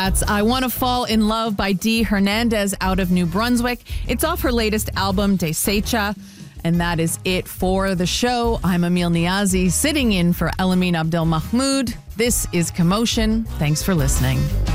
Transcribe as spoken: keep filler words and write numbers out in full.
That's I Want to Fall in Love by Dee Hernandez out of New Brunswick. It's off her latest album, Desecha. And that is it for the show. I'm Emil Niazi, sitting in for Elamin Abdel Mahmoud. This is Commotion. Thanks for listening.